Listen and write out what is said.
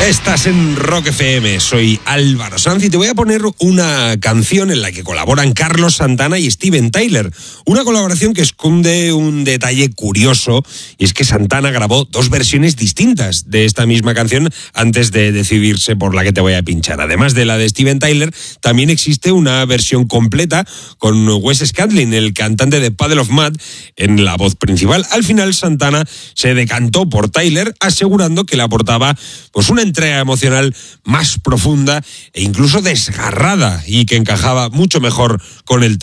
Estás en Rock FM, soy Álvaro Sanz y te voy a poner una canción en la que colaboran Carlos Santana y Steven Tyler. Una colaboración que esconde un detalle curioso, y es que Santana grabó dos versiones distintas de esta misma canción antes de decidirse por la que te voy a pinchar. Además de la de Steven Tyler, también existe una versión completa con Wes Scantlin, el cantante de Puddle of Mudd, en la voz principal. Al final, Santana se decantó por Tyler, asegurando que le aportaba pues una entrega emocional más profunda e incluso desgarrada, y que encajaba mucho mejor con el tema.